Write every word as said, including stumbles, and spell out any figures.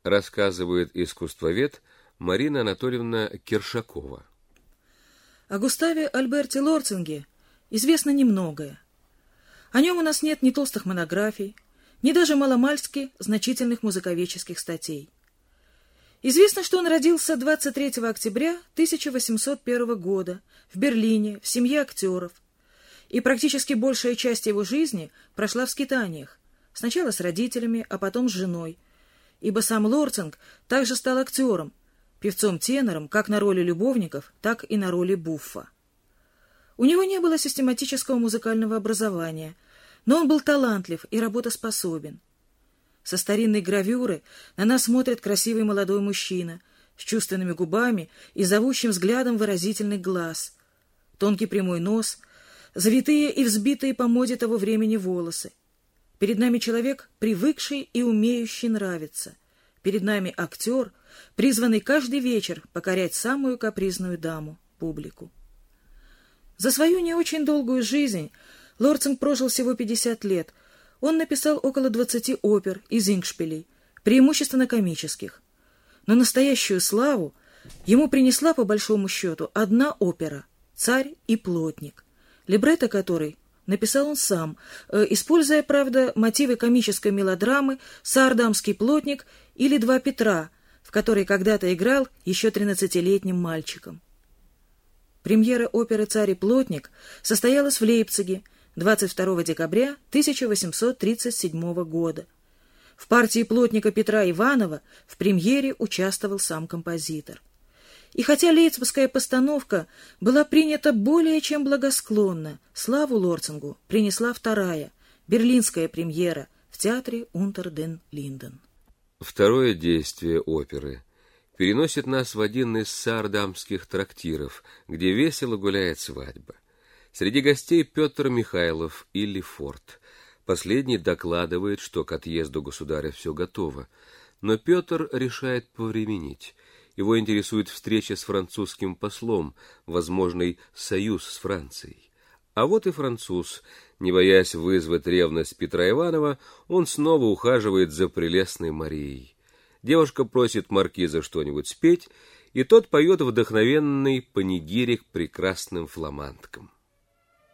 рассказывает искусствовед Марина Анатольевна Киршакова. О Густаве Альберте Лорцинге известно немногое. О нем у нас нет ни толстых монографий, ни даже маломальски значительных музыковедческих статей. Известно, что он родился двадцать третьего октября тысяча восемьсот первого года в Берлине в семье актеров, и практически большая часть его жизни прошла в скитаниях, сначала с родителями, а потом с женой, ибо сам Лорцинг также стал актером, певцом-тенором как на роли любовников, так и на роли буффа. У него не было систематического музыкального образования, но он был талантлив и работоспособен. Со старинной гравюры на нас смотрит красивый молодой мужчина с чувственными губами и зовущим взглядом выразительных глаз, тонкий прямой нос, завитые и взбитые по моде того времени волосы. Перед нами человек, привыкший и умеющий нравиться. Перед нами актер, призванный каждый вечер покорять самую капризную даму, публику. За свою не очень долгую жизнь Лорцинг прожил всего пятьдесят лет. Он написал около двадцати опер и зингшпилей, преимущественно комических. Но настоящую славу ему принесла, по большому счету, одна опера «Царь и плотник», либретто которой написал он сам, используя, правда, мотивы комической мелодрамы «Саардамский плотник» или «Два Петра», в которой когда-то играл еще тринадцатилетним мальчиком. Премьера оперы «Царь и плотник» состоялась в Лейпциге двадцать второго декабря тысяча восемьсот тридцать седьмого года. В партии плотника Петра Иванова в премьере участвовал сам композитор. И хотя лейпцигская постановка была принята более чем благосклонно, славу Лорцингу принесла вторая, берлинская премьера в театре Унтер ден Линден. Второе действие оперы переносит нас в один из саардамских трактиров, где весело гуляет свадьба. Среди гостей Петр Михайлов и Лефорт. Последний докладывает, что к отъезду государя все готово, но Петр решает повременить. Его интересует встреча с французским послом, возможный союз с Францией. А вот и француз. Не боясь вызвать ревность Петра Иванова, он снова ухаживает за прелестной Марией. Девушка просит маркиза что-нибудь спеть, и тот поет вдохновенный панигирик прекрасным фламандкам.